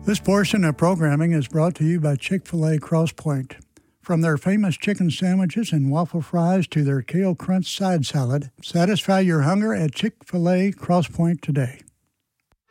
This portion of programming is brought to you by Chick-fil-A Cross Point. From their famous chicken sandwiches and waffle fries to their kale crunch side salad, satisfy your hunger at Chick-fil-A Cross Point today.